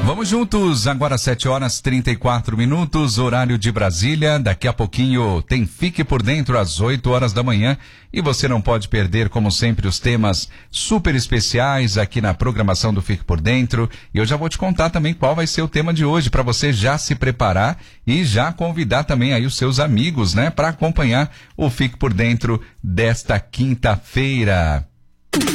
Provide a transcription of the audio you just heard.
Vamos juntos, agora 7h34, horário de Brasília. Daqui a pouquinho tem Fique por Dentro às 8h da manhã. E você não pode perder, como sempre, os temas super especiais aqui na programação do Fique por Dentro. E eu já vou te contar também qual vai ser o tema de hoje, para você já se preparar e já convidar também aí os seus amigos, né, para acompanhar o Fique por Dentro desta quinta-feira.